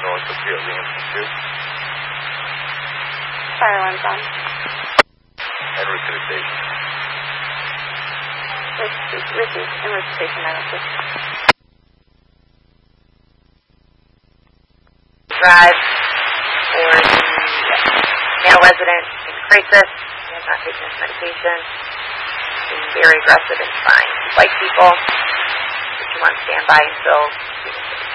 north of Field Institute. Fire alarm's on. En route to the station. Received. En route to station 906. Drive for the male resident in crisis. He has not taken his medication. Being very aggressive and trying to fight people. Put you on standby until